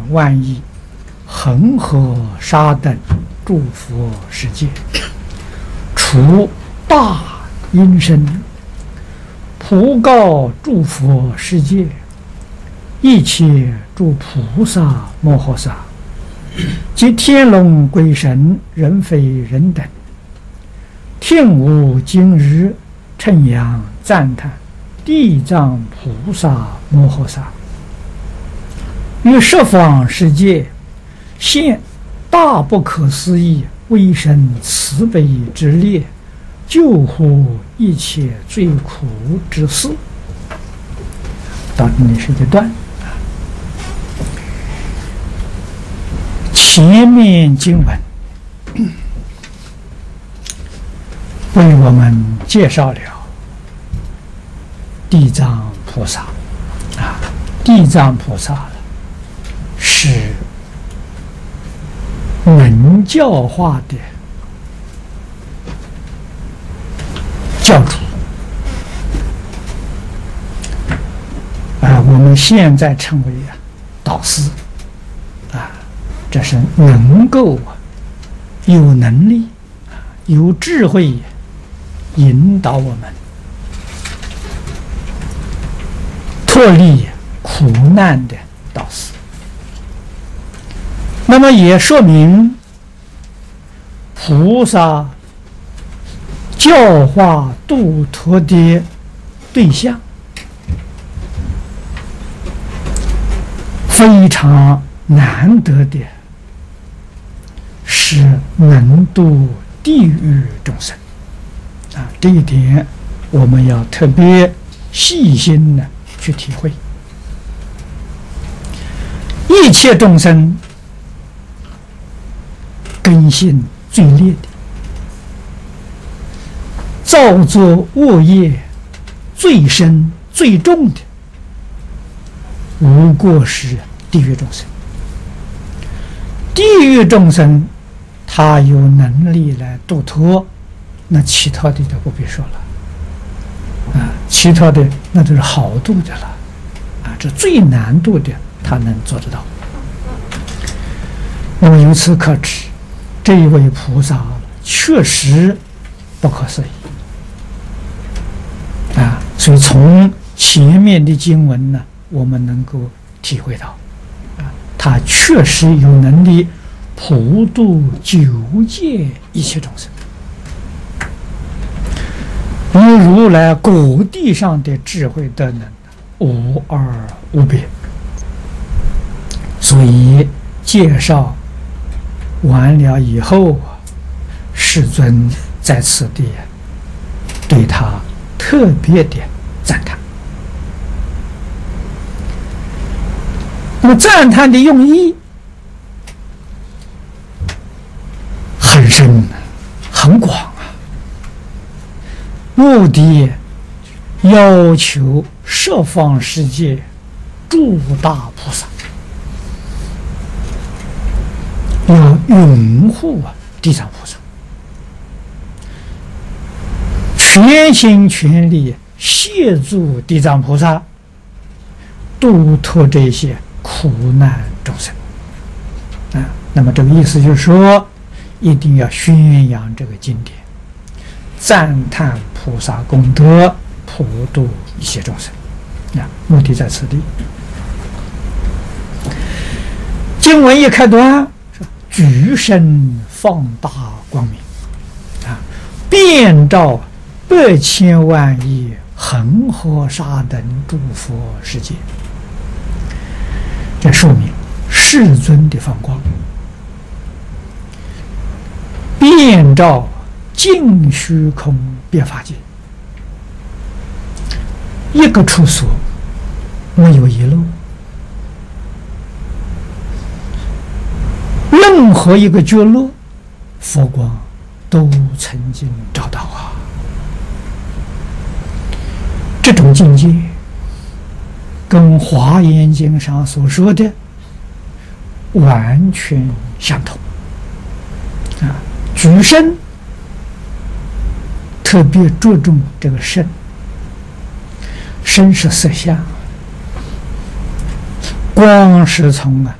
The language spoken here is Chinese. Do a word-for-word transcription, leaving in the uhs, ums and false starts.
万亿恒河沙等诸佛世界，除大音声，普告诸佛世界，一切诸菩萨摩诃萨，及天龙鬼神人非人等，听吾今日称扬赞叹地藏菩萨摩诃萨，于十方世界现大不可思议威神慈悲之力，救护一切罪苦之事。到这里是一段。前面经文为我们介绍了地藏菩萨啊，地藏菩萨是能教化的教主啊，我们现在称为啊导师啊，这是能够有能力、有智慧引导我们脱离苦难的导师。那么也说明菩萨教化度脱的对象非常难得的是能度地狱众生啊，这一点我们要特别细心的去体会。一切众生根性最劣的，造作恶业最深最重的，无过是地狱众生。地狱众生他有能力来度脱，那其他的就不必说了啊，其他的那都是好度的了啊，这最难度的他能做得到。那么由此可知，这一位菩萨确实不可思议啊！所以从前面的经文呢，我们能够体会到啊，他确实有能力普度九界一切众生，与如来果地上的智慧德能无二无别。所以介绍完了以后，世尊在此地对他特别的赞叹。那么赞叹的用意很深很广啊，目的要求十方世界诸大菩萨要拥护啊地藏菩萨，全心全力协助地藏菩萨度脱这些苦难众生啊。那么这个意思就是说，一定要宣扬这个经典，赞叹菩萨功德，普度一切众生啊，目的在此地。经文一开端，举身放大光明啊，遍照百千万亿恒河沙等诸佛世界，这说明世尊的放光遍照尽虚空遍法界，一个处所没有遗漏，任何一个角落佛光都曾经照到啊。这种境界跟华严经上所说的完全相同啊。举身特别着重这个身，身是色相，光是从啊